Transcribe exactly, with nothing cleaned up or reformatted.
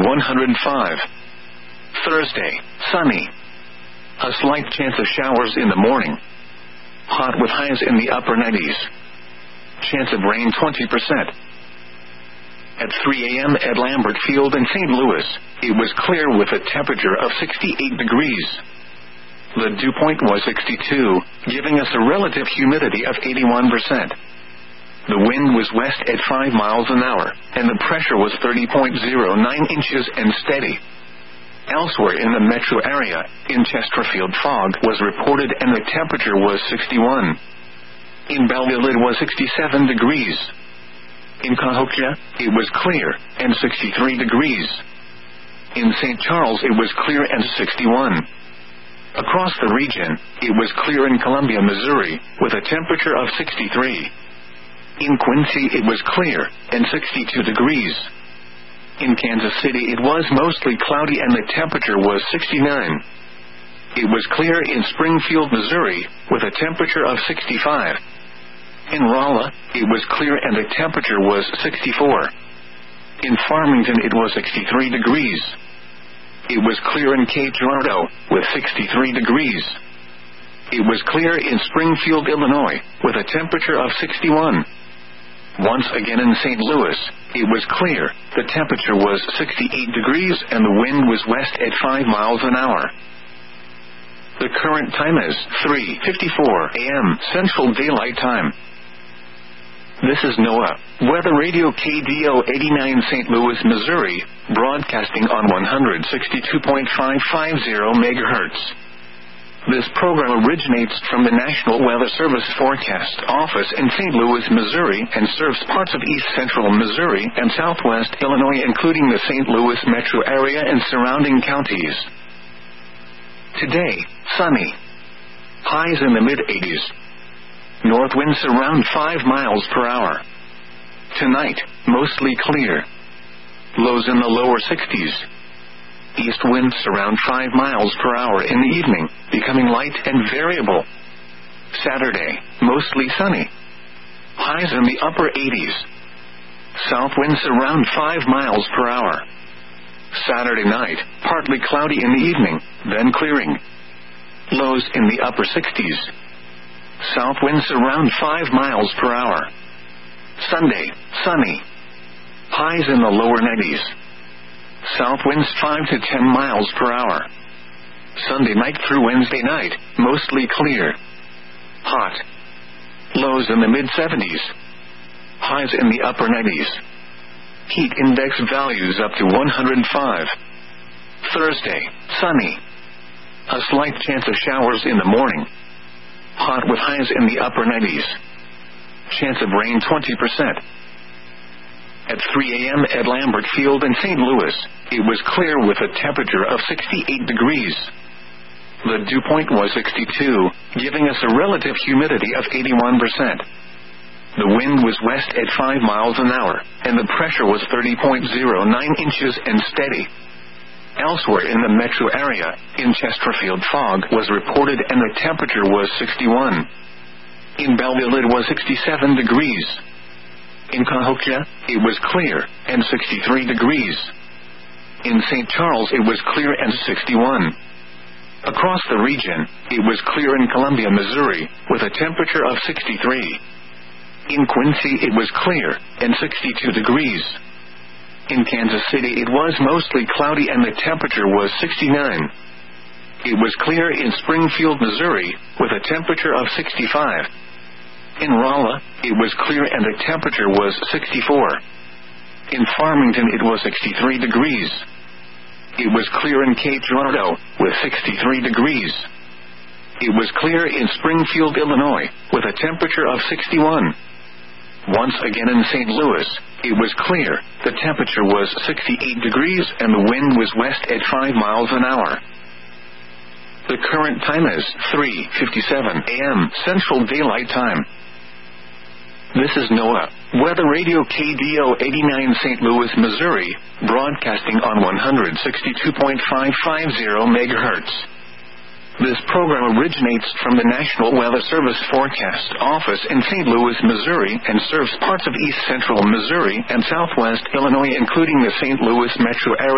one hundred five. Thursday, sunny. A slight chance of showers in the morning. Hot with highs in the upper nineties. Chance of rain twenty percent. At three a.m. at Lambert Field in Saint Louis, it was clear with a temperature of sixty-eight degrees. The dew point was sixty-two, giving us a relative humidity of eighty-one percent. The wind was west at five miles an hour, and the pressure was thirty point zero nine inches and steady. Elsewhere in the metro area, in Chesterfield fog was reported and the temperature was sixty-one. In Belleville it was sixty-seven degrees. In Cahokia, it was clear, and sixty-three degrees. In Saint Charles it was clear and sixty-one. Across the region, it was clear in Columbia, Missouri, with a temperature of sixty-three. In Quincy it was clear, and sixty-two degrees. In Kansas City it was mostly cloudy and the temperature was sixty-nine. It was clear in Springfield, Missouri, with a temperature of sixty-five. In Rolla, it was clear and the temperature was sixty-four. In Farmington it was sixty-three degrees. It was clear in Cape Girardeau, with sixty-three degrees. It was clear in Springfield, Illinois, with a temperature of sixty-one. Once again in Saint Louis, it was clear, the temperature was sixty-eight degrees and the wind was west at five miles an hour. The current time is three fifty-four a.m. Central Daylight Time. This is NOAA, Weather Radio K D O eighty-nine Saint Louis, Missouri, broadcasting on one sixty-two point five five zero megahertz. This program originates from the National Weather Service Forecast Office in Saint Louis, Missouri, and serves parts of east central Missouri and southwest Illinois, including the Saint Louis metro area and surrounding counties. Today, sunny. Highs in the mid-eighties. North winds around five miles per hour. Tonight, mostly clear. Lows in the lower sixties. East winds around five miles per hour in the evening, becoming light and variable. Saturday, mostly sunny. Highs in the upper eighties. South winds around five miles per hour. Saturday night, partly cloudy in the evening, then clearing. Lows in the upper sixties. South winds around five miles per hour. Sunday, sunny. Highs in the lower nineties. South winds five to ten miles per hour. Sunday night through Wednesday night, mostly clear. Hot. Lows in the mid-seventies. Highs in the upper nineties. Heat index values up to one hundred five. Thursday, sunny. A slight chance of showers in the morning. Hot with highs in the upper nineties. Chance of rain twenty percent. At three a.m. at Lambert Field in Saint Louis, it was clear with a temperature of sixty-eight degrees. The dew point was sixty-two, giving us a relative humidity of eighty-one percent. The wind was west at five miles an hour, and the pressure was thirty point zero nine inches and steady. Elsewhere in the metro area, in Chesterfield fog was reported and the temperature was sixty-one. In Belleville it was sixty-seven degrees. In Cahokia, it was clear, and sixty-three degrees. In Saint Charles it was clear and sixty-one. Across the region, it was clear in Columbia, Missouri, with a temperature of sixty-three. In Quincy it was clear, and sixty-two degrees. In Kansas City it was mostly cloudy and the temperature was sixty-nine. It was clear in Springfield, Missouri, with a temperature of sixty-five. In Rolla, it was clear and the temperature was sixty-four. In Farmington it was sixty-three degrees. It was clear in Cape Girardeau, with sixty-three degrees. It was clear in Springfield, Illinois, with a temperature of sixty-one. Once again in Saint Louis, it was clear, the temperature was sixty-eight degrees and the wind was west at five miles an hour. The current time is three fifty-seven a.m. Central Daylight Time. This is NOAA, Weather Radio K D O eighty-nine Saint Louis, Missouri, broadcasting on one sixty-two point five five zero megahertz. This program originates from the National Weather Service Forecast Office in Saint Louis, Missouri, and serves parts of east central Missouri and southwest Illinois, including the Saint Louis metro area.